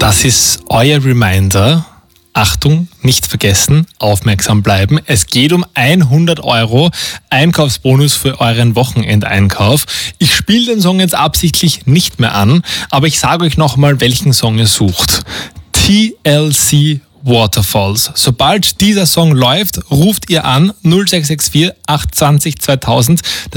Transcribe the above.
Das ist euer Reminder. Achtung, nicht vergessen, aufmerksam bleiben. Es geht um 100 € Einkaufsbonus für euren Wochenendeinkauf. Ich spiele den Song jetzt absichtlich nicht mehr an, aber ich sage euch nochmal, welchen Song ihr sucht. TLC Waterfalls. Sobald dieser Song läuft, ruft ihr an 0664 820 2000.